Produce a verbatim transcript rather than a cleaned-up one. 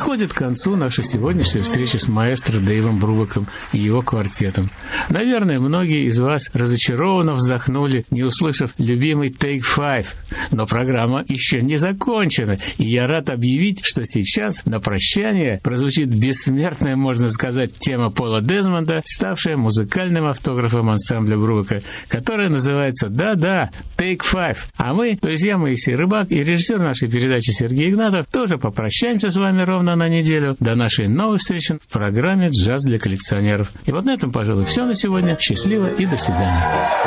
Подходит к концу наша сегодняшняя встреча с маэстро Дэйвом Брубаком и его квартетом. Наверное, многие из вас разочарованно вздохнули, не услышав любимый Take Five. Но программа еще не закончена, и я рад объявить, что сейчас на прощание прозвучит бессмертная, можно сказать, тема Пола Дезмонда, ставшая музыкальным автографом ансамбля Брубака, которая называется «Да-да, Take Five». А мы, то есть я, Моисей Рыбак, и режиссер нашей передачи Сергей Игнатов, тоже попрощаемся с вами ровно на неделю до нашей новой встречи в программе «Джаз для коллекционеров». И вот на этом, пожалуй, все на сегодня. Счастливо и до свидания.